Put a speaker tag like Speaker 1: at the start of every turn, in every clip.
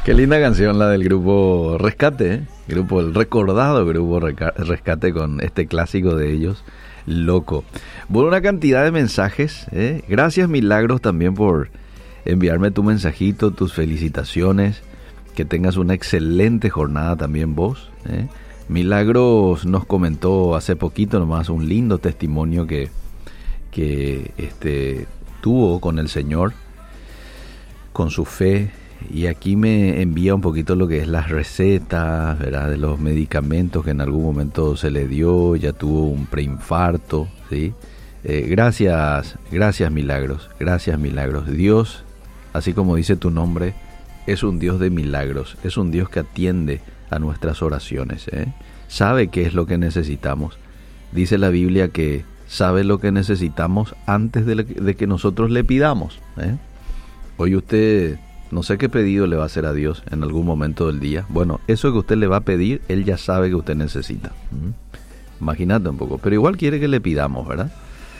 Speaker 1: Qué linda canción la del grupo Rescate, ¿eh? El recordado grupo Rescate con este clásico de ellos, Loco. Bueno, una cantidad de mensajes, ¿eh? Gracias Milagros también por enviarme tu mensajito, tus felicitaciones. Que tengas una excelente jornada también vos, ¿eh? Milagros nos comentó hace poquito nomás un lindo testimonio que tuvo con el Señor, con su fe. Y aquí me envía un poquito lo que es las recetas, ¿verdad? De los medicamentos que en algún momento se le dio, ya tuvo un preinfarto, ¿sí? Gracias Milagros, gracias Milagros. Dios, así como dice tu nombre, es un Dios de milagros, es un Dios que atiende a nuestras oraciones, ¿eh? Sabe qué es lo que necesitamos. Dice la Biblia que sabe lo que necesitamos antes de que nosotros le pidamos, ¿eh? Hoy usted... no sé qué pedido le va a hacer a Dios en algún momento del día. Bueno, eso que usted le va a pedir, Él ya sabe que usted necesita. Imagínate un poco. Pero igual quiere que le pidamos, ¿verdad?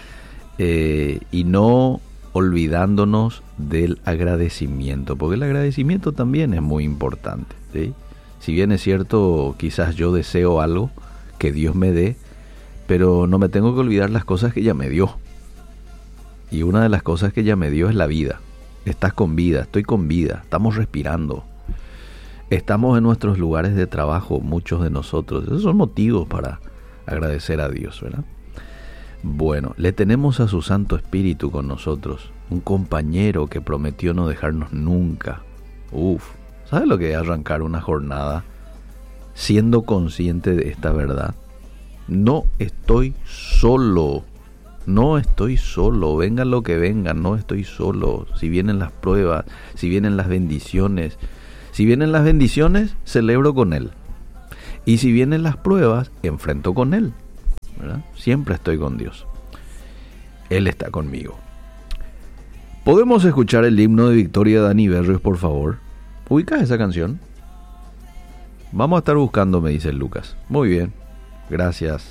Speaker 1: Y no olvidándonos del agradecimiento. Porque el agradecimiento también es muy importante, ¿sí? Si bien es cierto, quizás yo deseo algo que Dios me dé, pero no me tengo que olvidar las cosas que ya me dio. Y una de las cosas que ya me dio es la vida. Estás con vida, estoy con vida, estamos respirando, estamos en nuestros lugares de trabajo, muchos de nosotros. Esos son motivos para agradecer a Dios, ¿verdad? Bueno, le tenemos a su Santo Espíritu con nosotros, un compañero que prometió no dejarnos nunca. ¿Sabes lo que es arrancar una jornada siendo consciente de esta verdad? No estoy solo. No estoy solo, venga lo que venga, no estoy solo. Si vienen las pruebas, si vienen las bendiciones. Si vienen las bendiciones, celebro con Él. Y si vienen las pruebas, enfrento con Él, ¿verdad? Siempre estoy con Dios. Él está conmigo. ¿Podemos escuchar el himno de victoria de Dani Berrios, por favor? ¿Ubicas esa canción? Vamos a estar buscando, me dice Lucas. Muy bien, gracias.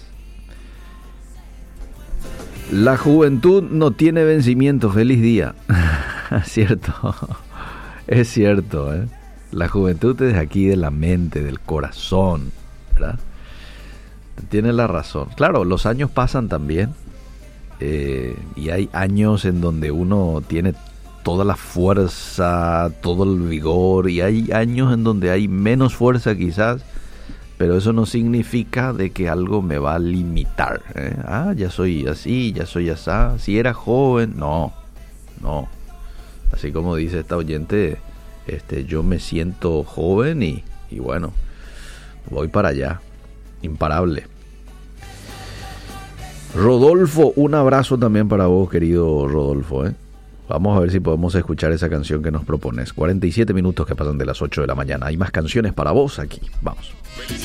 Speaker 1: La juventud no tiene vencimiento. Feliz día. Cierto. Es cierto, ¿eh? La juventud es aquí de la mente, del corazón, ¿verdad? Tiene la razón. Claro, los años pasan también. Y hay años en donde uno tiene toda la fuerza, todo el vigor. Y hay años en donde hay menos fuerza quizás. Pero eso no significa de que algo me va a limitar, ¿eh? Ya soy así, ya soy así. Si era joven, no. Así como dice esta oyente, yo me siento joven y bueno, voy para allá, imparable. Rodolfo, un abrazo también para vos, querido Rodolfo, ¿eh? Vamos a ver si podemos escuchar esa canción que nos propones. 47 minutos que pasan de las 8 de la mañana. Hay más canciones para vos aquí. Vamos.